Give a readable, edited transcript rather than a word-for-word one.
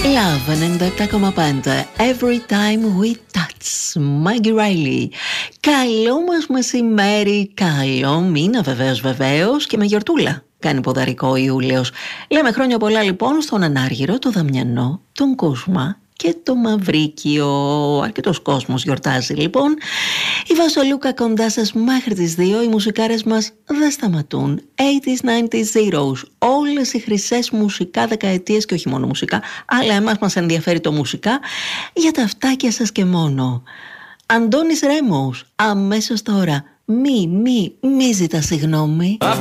Love 97,5 Every time we touch. Maggie Riley. Καλό μας μεσημέρι, καλό μήνα βεβαίως και με γιορτούλα. Κάνει ποδαρικό ο Ιούλιος. Λέμε χρόνια πολλά λοιπόν στον Ανάργυρο, το Δαμιανό, τον Κούσμα και το Μαυρίκιο. Αρκετός κόσμος γιορτάζει λοιπόν. Η Βασολούκα κοντά σας μέχρι τις 2. Οι μουσικάρες μας δεν σταματούν. 80s, 90s, zeros. Όλες οι χρυσές μουσικά δεκαετίες και όχι μόνο μουσικά, αλλά εμάς μας ενδιαφέρει το μουσικά για τα αυτάκια σας και μόνο. Αντώνης Ρέμος, αμέσως τώρα. Μη ζητά συγγνώμη. I've